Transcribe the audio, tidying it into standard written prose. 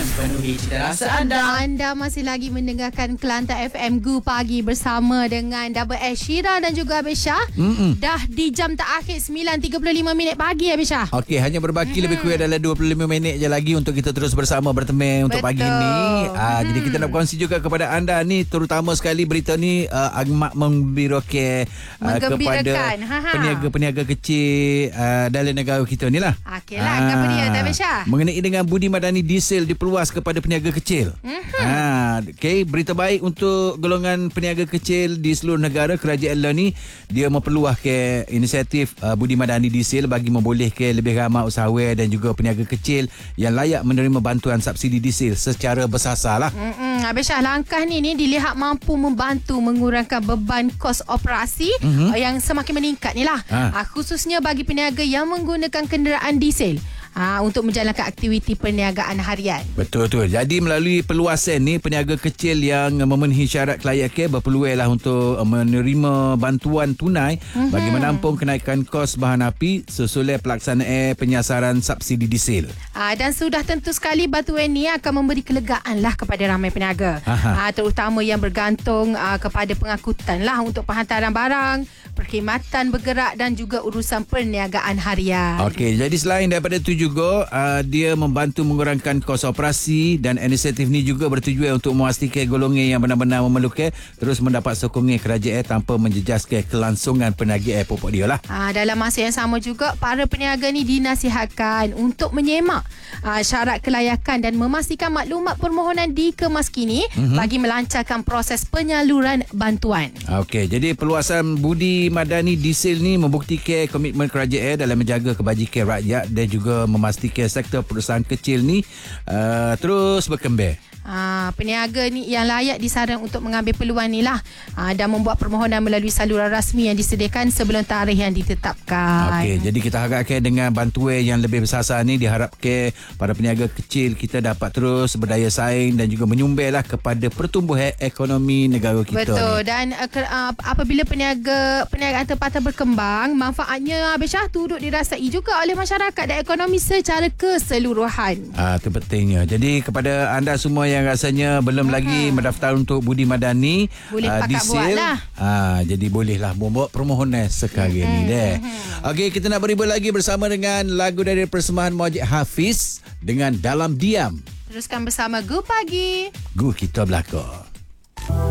FM, penuhi cita rasa anda. Anda masih lagi mendengarkan Kelantan FM Gu Pagi bersama dengan Double S Syira dan juga Abis Syah. Dah di jam terakhir 9.35 pagi Abis Syah. Okey, hanya berbaki lebih kurang dalam 25 minit je lagi untuk kita terus bersama bertemu untuk pagi ni. Jadi kita nak berkongsi juga kepada anda ni, terutama sekali berita ni amat menggembirakan kepada peniaga-peniaga kecil dalam negara kita ni lah. Okeylah, apa dia Abis Syah? Mengenai dengan budi madani diesel diperluas kepada peniaga kecil. Okey, berita baik untuk golongan peniaga kecil di seluruh negara. Kerajaan lah ni dia memperluaskan inisiatif budi madani diesel bagi membolehkan lebih ramai usahawan dan juga peniaga kecil yang layak menerima bantuan subsidi diesel secara bersasar lah. Abis Syah, langkah ni dilihat mampu membantu mengurangkan beban kos operasi yang semakin meningkat ni lah. Khususnya bagi peniaga yang menggunakan kenderaan diesel. Untuk menjalankan aktiviti perniagaan harian. Betul. Jadi melalui perluasan ni, peniaga kecil yang memenuhi syarat kelayakan berpeluang lah untuk menerima bantuan tunai bagi menampung kenaikan kos bahan api sesuai pelaksanaan penyasaran subsidi diesel. Dan sudah tentu sekali bantuan ni akan memberi kelegaan lah kepada ramai peniaga. Terutama yang bergantung kepada pengangkutan lah untuk penghantaran barang, perkhidmatan bergerak dan juga urusan perniagaan harian. Okey, jadi selain daripada itu juga dia membantu mengurangkan kos operasi, dan inisiatif ni juga bertujuan untuk memastikan golongan yang benar-benar memerlukan terus mendapat sokongan kerajaan tanpa menjejaskan kelangsungan perniagaan pokok dia lah. Dalam masa yang sama juga, para peniaga ni dinasihatkan untuk menyemak syarat kelayakan dan memastikan maklumat permohonan dikemas kini bagi melancarkan proses penyaluran bantuan. Okey, jadi perluasan budi madani diesel ni membuktikan komitmen kerajaan dalam menjaga kebajikan rakyat dan juga memastikan sektor perusahaan kecil ni terus berkembang. Peniaga ni yang layak disaran untuk mengambil peluang ni lah dan membuat permohonan melalui saluran rasmi yang disediakan sebelum tarikh yang ditetapkan. Okey, jadi kita harapkan dengan bantuan yang lebih bersasar ni, diharapkan para peniaga kecil kita dapat terus berdaya saing dan juga menyumbanglah kepada pertumbuhan ekonomi negara kita. Betul ni. Dan apabila perniagaan tempatan berkembang, manfaatnya Abis Syah turut dirasai juga oleh masyarakat dan ekonomi secara keseluruhan. Itu pentingnya. Jadi kepada anda semua yang rasanya belum lagi mendaftar untuk budi madani boleh diesel, buat lah. Jadi bolehlah membuat permohonan sekarang ni deh. Okey, kita nak beribu lagi bersama dengan lagu dari persembahan Muhajir Hafiz dengan Dalam Diam. Teruskan bersama Gu Pagi. Gu kita belakang.